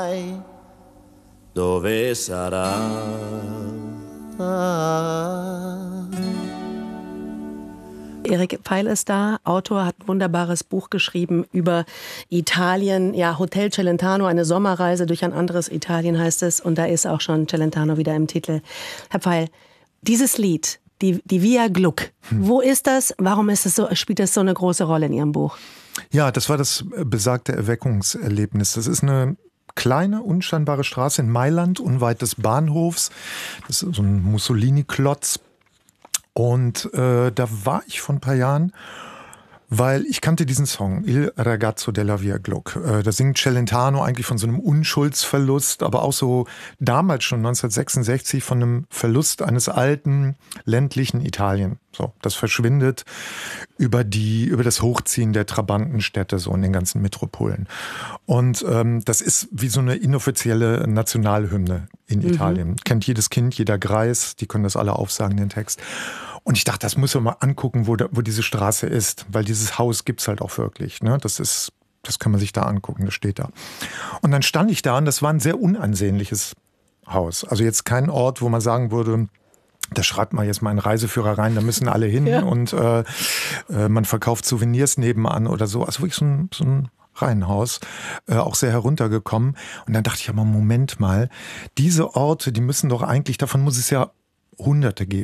Dove sarà? Erik Pfeil ist da, Autor, hat ein wunderbares Buch geschrieben über Italien. Ja, Hotel Celentano, eine Sommerreise durch ein anderes Italien heißt es. Und da ist auch schon Celentano wieder im Titel. Herr Pfeil, dieses Lied, die Via Gluck, wo ist das? Warum ist es so, spielt das so eine große Rolle in Ihrem Buch? Ja, das war das besagte Erweckungserlebnis. Das ist eine kleine, unscheinbare Straße in Mailand, unweit des Bahnhofs. Das ist so ein Mussolini-Klotz. Und da war ich vor ein paar Jahren, weil ich kannte diesen Song, Il ragazzo della Via Gluck. Da singt Celentano eigentlich von so einem Unschuldsverlust, aber auch so damals schon 1966 von einem Verlust eines alten, ländlichen Italien. So, das verschwindet über das Hochziehen der Trabantenstädte so in den ganzen Metropolen. Und das ist wie so eine inoffizielle Nationalhymne in Italien. Kennt jedes Kind, jeder Greis, die können das alle aufsagen, den Text. Und ich dachte, das muss man mal angucken, wo diese Straße ist, weil dieses Haus gibt's halt auch wirklich. Ne? Das kann man sich da angucken, das steht da. Und dann stand ich da und das war ein sehr unansehnliches Haus. Also jetzt kein Ort, wo man sagen würde, da schreibt man jetzt mal einen Reiseführer rein, da müssen alle hin und man verkauft Souvenirs nebenan oder so. Also wirklich so ein Reihenhaus, auch sehr heruntergekommen. Und dann dachte ich aber, Moment mal, diese Orte, die müssen doch eigentlich, davon muss es ja Hunderte geben.